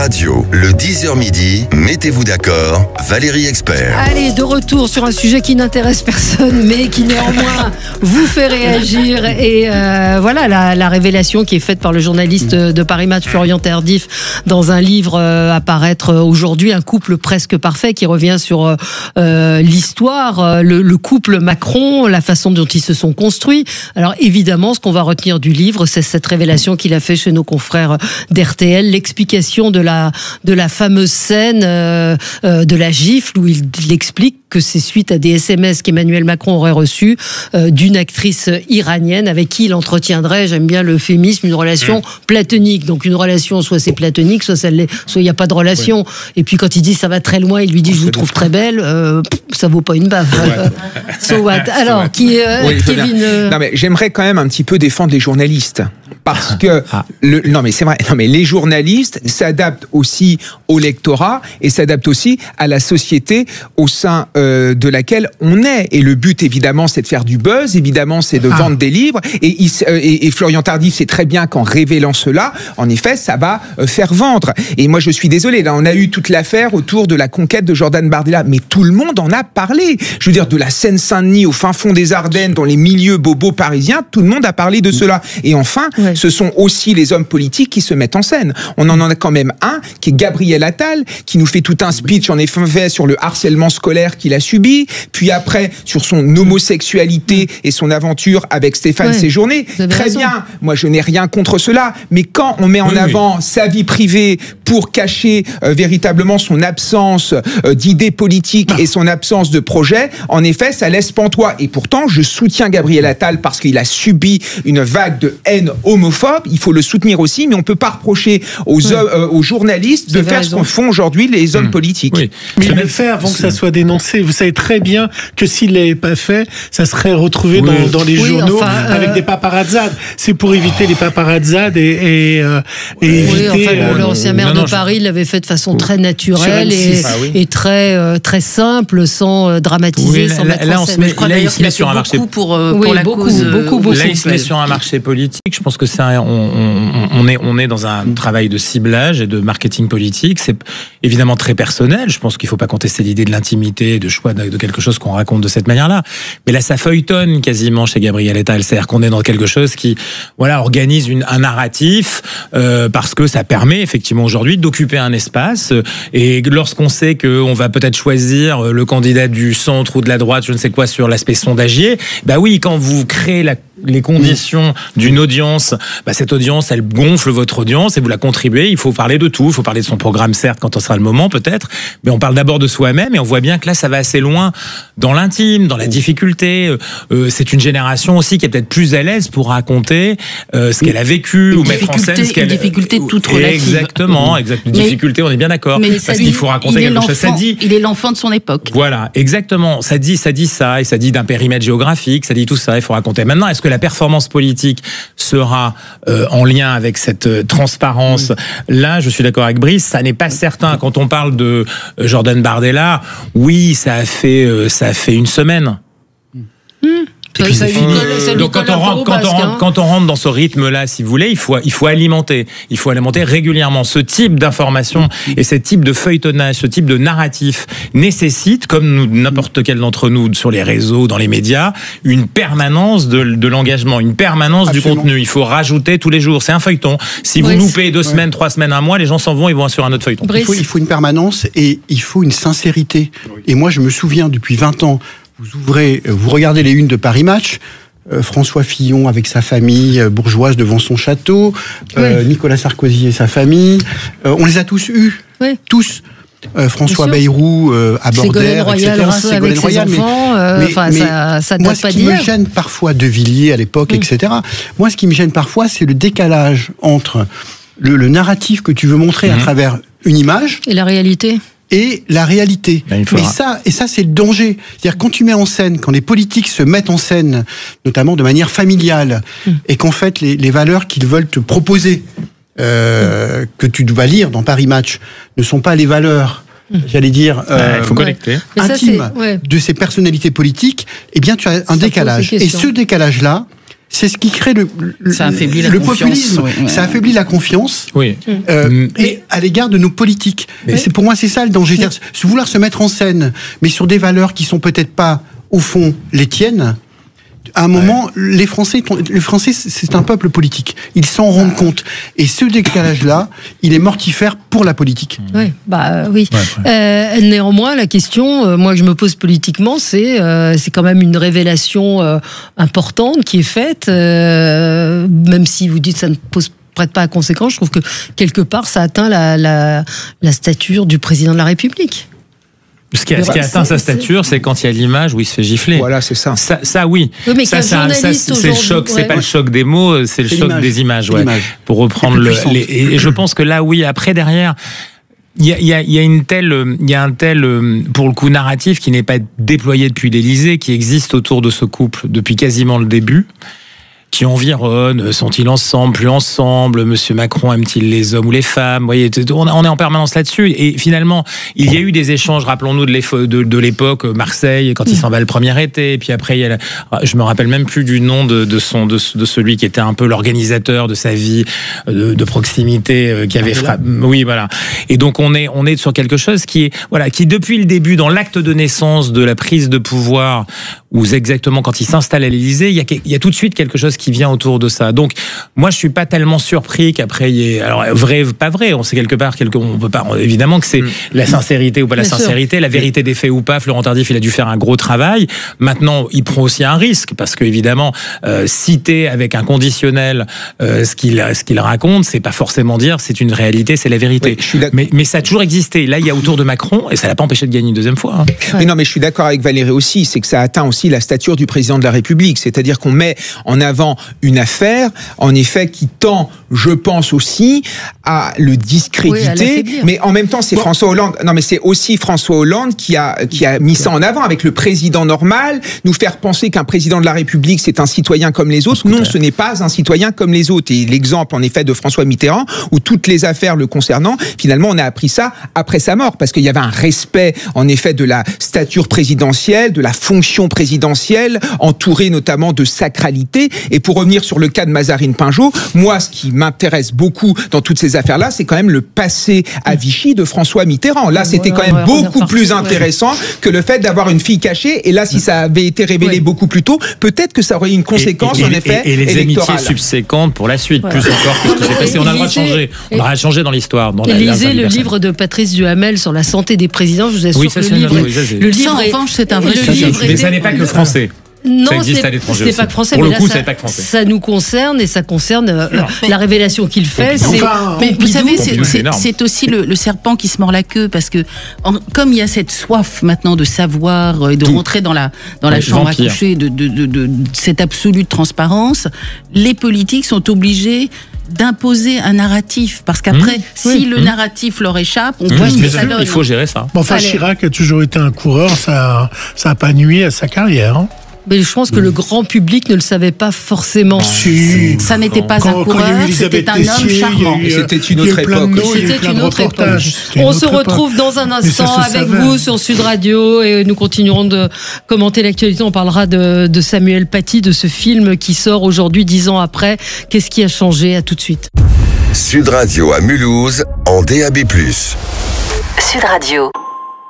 Radio, le 10h midi, mettez-vous d'accord, Valérie Expert. Allez, de retour sur un sujet qui n'intéresse personne, mais qui néanmoins vous fait réagir. Et voilà la révélation qui est faite par le journaliste de Paris Match, Florian Tardif, dans un livre à paraître aujourd'hui, Un couple presque parfait, qui revient sur l'histoire, le couple Macron, la façon dont ils se sont construits. Alors évidemment, ce qu'on va retenir du livre, c'est cette révélation qu'il a fait chez nos confrères d'RTL, l'explication de la fameuse scène de la gifle, où il explique que c'est suite à des SMS qu'Emmanuel Macron aurait reçus d'une actrice iranienne avec qui il entretiendrait, j'aime bien l'euphémisme, une relation platonique. Donc une relation, soit c'est platonique, soit ça l'est, soit il n'y a pas de relation. Oui. Et puis quand il dit ça va très loin, il lui dit je vous trouve très belle, ça vaut pas une baffe. So what? Alors, Kevin... Non mais j'aimerais quand même un petit peu défendre les journalistes. Parce que non mais c'est vrai, non mais les journalistes s'adaptent aussi au lectorat et s'adaptent aussi à la société au sein de laquelle on est. Et le but évidemment c'est de faire du buzz, évidemment c'est de vendre des livres. Et Florian Tardif sait très bien qu'en révélant cela, en effet, ça va faire vendre. Et moi je suis désolé, là on a eu toute l'affaire autour de la conquête de Jordan Bardella, mais tout le monde en a parlé. Je veux dire, de la Seine-Saint-Denis au fin fond des Ardennes, dans les milieux bobos parisiens, tout le monde a parlé de cela. Et enfin, ce sont aussi les hommes politiques qui se mettent en scène. On en a quand même un qui est Gabriel Attal, qui nous fait tout un speech en effet sur le harcèlement scolaire qu'il a subi, puis après sur son homosexualité et son aventure avec Stéphane Séjourné. Très bien, moi je n'ai rien contre cela, mais quand on met en avant sa vie privée pour cacher véritablement son absence d'idées politiques et son absence de projet, en effet ça laisse pantois. Et pourtant je soutiens Gabriel Attal parce qu'il a subi une vague de haine homophobe, il faut le soutenir aussi, mais on ne peut pas reprocher aux journalistes de faire ce qu'on font aujourd'hui les hommes politiques. Oui. Mais il le fait avant que ça soit dénoncé. Vous savez très bien que s'il ne l'avait pas fait, ça serait retrouvé dans les journaux avec des paparazzades. C'est pour éviter les paparazzades et éviter... l'ancien maire de Paris l'avait fait de façon très naturelle et très simple, sans dramatiser, sans mettre en scène. Je crois d'ailleurs qu'il a fait beaucoup pour la cause. Là, il se met sur un marché politique. Je pense que on est dans un travail de ciblage et de marketing politique. C'est évidemment très personnel. Je pense qu'il ne faut pas contester l'idée de l'intimité, de choix de quelque chose qu'on raconte de cette manière-là. Mais là, ça feuilletonne quasiment chez Gabriel Attal. C'est-à-dire qu'on est dans quelque chose qui, organise un narratif parce que ça permet effectivement aujourd'hui d'occuper un espace. Et lorsqu'on sait qu'on va peut-être choisir le candidat du centre ou de la droite, je ne sais quoi, sur l'aspect sondagier, quand vous créez les conditions d'une audience, cette audience, elle gonfle votre audience et vous la contribuez. Il faut parler de tout. Il faut parler de son programme, certes, quand on sera le moment, peut-être. Mais on parle d'abord de soi-même et on voit bien que là, ça va assez loin dans l'intime, dans la difficulté. C'est une génération aussi qui est peut-être plus à l'aise pour raconter ce qu'elle a vécu ou mettre en scène ce qu'elle... Une difficulté toute relative. Exactement. Une difficulté, on est bien d'accord. Parce qu'il faut raconter quelque chose. Ça dit... Il est l'enfant de son époque. Voilà, exactement. Ça dit ça et ça dit d'un périmètre géographique, ça dit tout ça, il faut raconter. Maintenant, est-ce que la performance politique sera en lien avec cette transparence? Là, je suis d'accord avec Brice, ça n'est pas certain. Quand on parle de Jordan Bardella, oui, ça a fait une semaine. Donc quand on rentre dans ce rythme-là, si vous voulez, il faut alimenter régulièrement ce type d'information et ce type de feuilletonnage, ce type de narratif nécessite, comme n'importe quel d'entre nous sur les réseaux, dans les médias, une permanence de l'engagement, une permanence du contenu. Il faut rajouter tous les jours. C'est un feuilleton. Si vous loupez 2 semaines, 3 semaines, 1 mois, les gens s'en vont, ils vont sur un autre feuilleton. Il faut une permanence et il faut une sincérité. Et moi, je me souviens depuis 20 ans. Vous regardez les unes de Paris Match, François Fillon avec sa famille bourgeoise devant son château, Nicolas Sarkozy et sa famille, on les a tous eus, tous. François Bayrou à Bordère, etc. Ségolène Royal, ça moi, ce qui me gêne parfois, De Villiers à l'époque, etc. Moi, ce qui me gêne parfois, c'est le décalage entre le narratif que tu veux montrer à travers une image et la réalité. Et la réalité. Mais ça, c'est le danger. C'est-à-dire, quand tu mets en scène, quand les politiques se mettent en scène, notamment de manière familiale, et qu'en fait, les valeurs qu'ils veulent te proposer, que tu dois lire dans Paris Match, ne sont pas les valeurs, j'allais dire, intimes de ces personnalités politiques, eh bien, tu as un décalage. Et ce décalage-là, c'est ce qui crée le populisme. Oui. Ça affaiblit la confiance. Oui. Et à l'égard de nos politiques. Et pour moi, c'est ça le danger. Vouloir se mettre en scène, mais sur des valeurs qui sont peut-être pas, au fond, les tiennes. À un moment, les Français, c'est un peuple politique. Ils s'en rendent compte. Et ce décalage-là, il est mortifère pour la politique. Oui, oui. Néanmoins, la question, moi, je me pose politiquement, c'est quand même une révélation importante qui est faite, même si vous dites que ça ne prête pas à conséquence. Je trouve que quelque part, ça atteint la stature du président de la République. Ce qui atteint sa stature, c'est quand il y a l'image où il se fait gifler. Voilà, c'est ça. Ça oui. Mais ça, c'est le choc. C'est pas le choc des mots, c'est le choc des images. Ouais. Pour reprendre et je pense que là, oui, après, derrière, il y a un tel, pour le coup, narratif qui n'est pas déployé depuis l'Élysée, qui existe autour de ce couple depuis quasiment le début, qui environne, sont-ils ensemble, plus ensemble, Monsieur Macron aime-t-il les hommes ou les femmes, vous voyez, on est en permanence là-dessus, et finalement, il y a eu des échanges, rappelons-nous de l'époque, Marseille, quand il s'en va le premier été, et puis après, je me rappelle même plus du nom de celui qui était un peu l'organisateur de sa vie, de proximité, qui avait frappé, oui, voilà. Et donc, on est sur quelque chose qui depuis le début, dans l'acte de naissance de la prise de pouvoir, ou exactement quand il s'installe à l'Élysée, il y a tout de suite quelque chose qui vient autour de ça. Donc, moi, je suis pas tellement surpris qu'après, il y ait... Alors, vrai, pas vrai, on sait quelque part, on peut pas... Évidemment que c'est la sincérité ou pas la sincérité, la vérité des faits ou pas. Florent Tardif, il a dû faire un gros travail. Maintenant, il prend aussi un risque, parce que, évidemment, citer avec un conditionnel ce qu'il raconte, c'est pas forcément dire c'est une réalité, c'est la vérité. Oui, mais ça a toujours existé. Là, il y a autour de Macron, et ça l'a pas empêché de gagner une deuxième fois. Hein. Mais non, mais je suis d'accord avec Valérie aussi, c'est que ça atteint aussi la stature du président de la République. C'est-à-dire qu'on met en avant une affaire, en effet, qui tend, je pense aussi, à le discréditer. Oui, mais en même temps, c'est François Hollande. Non, mais c'est aussi François Hollande qui a mis ça en avant avec le président normal, nous faire penser qu'un président de la République, c'est un citoyen comme les autres. Non, ce n'est pas un citoyen comme les autres. Et l'exemple, en effet, de François Mitterrand, où toutes les affaires le concernant, finalement, on a appris ça après sa mort, parce qu'il y avait un respect, en effet, de la stature présidentielle, de la fonction présidentielle, entourée notamment de sacralité. Et pour revenir sur le cas de Mazarine Pinjot, moi, ce qui m'intéresse beaucoup dans toutes ces affaires-là, c'est quand même le passé à Vichy de François Mitterrand. Là, c'était quand même beaucoup plus intéressant que le fait d'avoir une fille cachée. Et là, si ça avait été révélé beaucoup plus tôt, peut-être que ça aurait eu une conséquence, en effet, et les électorale. Amitiés subséquentes pour la suite, plus encore que ce qui s'est passé. On a le droit de changer. On aura changé dans l'histoire. Lisez le livre de Patrice Duhamel sur la santé des présidents. Je vous assure que le livre, en revanche, c'est un vrai sujet. Mais ça n'est pas que français. Non, ça existe à l'étranger aussi. Pas que français, pour mais le coup, là, c'est pas que français. Ça nous concerne et ça concerne la révélation qu'il fait. Mais vous savez, c'est aussi le serpent qui se mord la queue, parce que comme il y a cette soif maintenant de savoir et de rentrer dans la chambre à coucher, de cette absolue transparence, les politiques sont obligés d'imposer un narratif, parce qu'après, si le narratif leur échappe, on voit ce que ça donne. Il faut gérer ça. Bon, enfin, Chirac a toujours été un coureur, ça a pas nui à sa carrière. Hein. Mais je pense que le grand public ne le savait pas forcément. Ça n'était pas un coureur, c'était un homme charmant. C'était une autre époque. C'était une autre époque. On se retrouve dans un instant avec vous sur Sud Radio et nous continuerons de commenter l'actualité. On parlera de Samuel Paty, de ce film qui sort aujourd'hui, 10 ans après. Qu'est-ce qui a changé? À tout de suite. Sud Radio à Mulhouse, en DAB+. Sud Radio.